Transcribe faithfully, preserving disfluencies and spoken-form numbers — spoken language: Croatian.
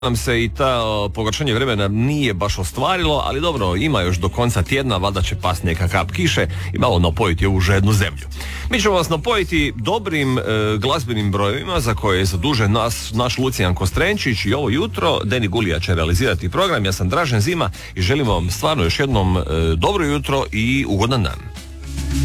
nam se i ta pogoršanje vremena nije baš ostvarilo, ali dobro, ima još do konca tjedna, valjda će pasti neka kap kiše i malo napojiti ovu žednu zemlju. Mi ćemo vas napojiti dobrim e, glazbenim brojevima za koje je zadužen nas, naš Lucijan Kostrenčić i ovo jutro Deni Gulija će realizirati program. Ja sam Dražen Zima i želim vam stvarno još jednom e, dobro jutro i ugodan dan.